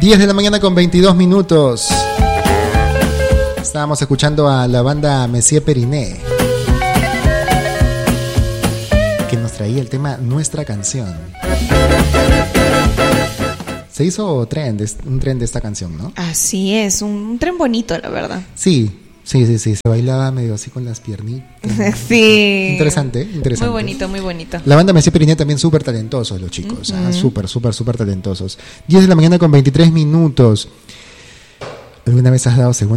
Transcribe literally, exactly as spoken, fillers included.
diez de la mañana con veintidós minutos. Estábamos escuchando a la banda Messier Periné, que nos traía el tema Nuestra Canción. Se hizo trend, un tren de esta canción, ¿no? Así es, un, un tren bonito, la verdad. Sí, sí, sí, sí. Se bailaba medio así con las piernitas. Sí. Interesante, interesante. Muy bonito, muy bonito. La banda Messier Periné también súper talentosos, los chicos. Uh-huh. ¿eh? Súper, súper, súper talentosos. diez de la mañana con veintitrés minutos. ¿Alguna vez has dado segunda